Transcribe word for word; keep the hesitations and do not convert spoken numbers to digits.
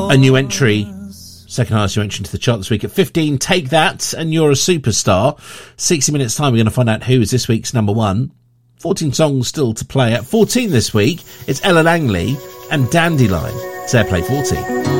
A new entry, second highest new entry into the chart this week at fifteen. Take That, and You're a Superstar. sixty minutes time, we're going to find out who is this week's number one. fourteen songs still to play. At fourteen this week, it's Ella Langley and Dandelion. It's Airplay fourteen.